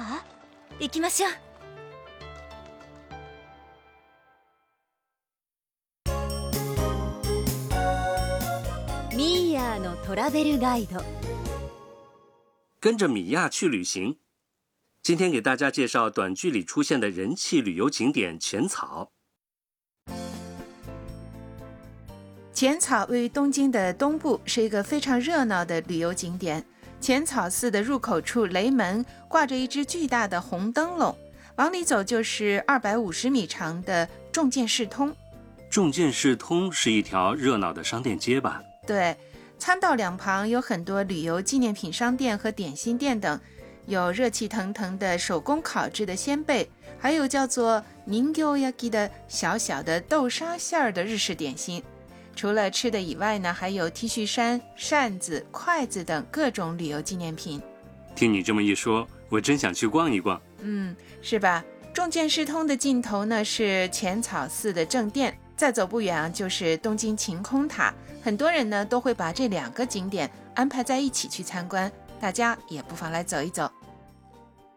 あ、行きましょう。ミーヤーのトラベルガイド。 跟着米娅去旅行。今天给大家介绍短剧里出现的人气旅游景点浅草。 浅草位于东京的东部，是一个非常热闹的旅游景点。浅草寺的入口处雷门挂着一只巨大的红灯笼，往里走就是250米长的重见世通。 重见世通是一条热闹的商店街吧？ 对，参道两旁有很多旅游纪念品商店和点心店等，有热气腾腾的手工烤制的鲜贝，还有叫做人形焼き的小小的豆沙馅儿的日式点心。除了吃的以外呢，还有 T 恤衫、扇子、筷子等各种旅游纪念品。 听你这么一说，我真想去逛一逛。 是吧？重见世通的尽头呢是浅草寺的正殿，再走不远就是东京晴空塔。很多人呢都会把这两个景点安排在一起去参观，大家也不妨来走一走。